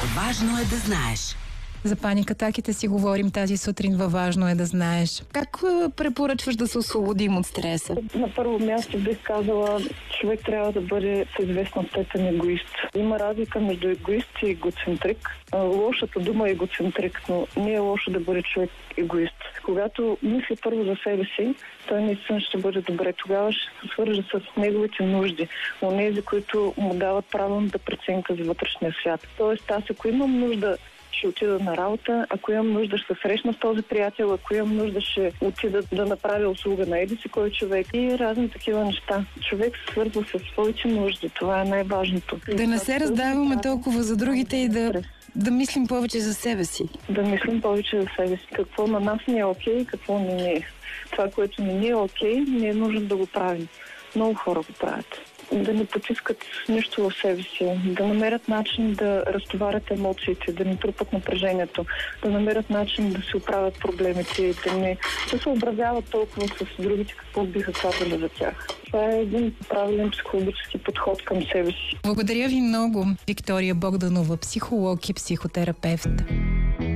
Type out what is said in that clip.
Важно е да знаеш. За паникатаките си говорим тази сутрин във Важно е да знаеш. Как препоръчваш да се освободим от стреса? На първо място бих казала, човек трябва да бъде в известна степен егоист. Има разлика между егоист и егоцентрик. Лошата дума е егоцентрик, но не е лошо да бъде човек егоист. Когато мисли първо за себе си, той наистина ще бъде добре. Тогава ще се свържа с неговите нужди, онези, които му дават правилната преценка за вътрешния свят. Тоест, аз ако имам нужда, ще отида на работа, ако имам нужда, ще се срещна с този приятел, ако имам нужда, ще отида да направя услуга на еди си кой човек и разни такива неща. Човек се свързва с своите нужди. Това е най-важното. Да не се раздаваме толкова за другите и да мислим повече за себе си. Да мислим повече за себе си. Какво на нас не е окей, какво не е. Това, което не е окей, не е нужно да го правим. Много хора го правят. Да не потискат нищо в себе си, да намерят начин да разтоварят емоциите, да не трупат напрежението, да намерят начин да се оправят проблемите, да не се съобразяват толкова с другите, какво биха казали за тях. Това е един правилен психологически подход към себе си. Благодаря ви много, Виктория Богданова, психолог и психотерапевт.